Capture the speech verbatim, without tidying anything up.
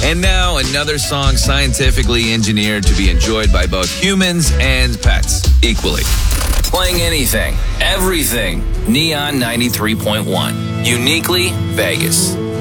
And now another song scientifically engineered to be enjoyed by both humans and pets equally. Playing anything, everything. Neon ninety-three point one. Uniquely Vegas.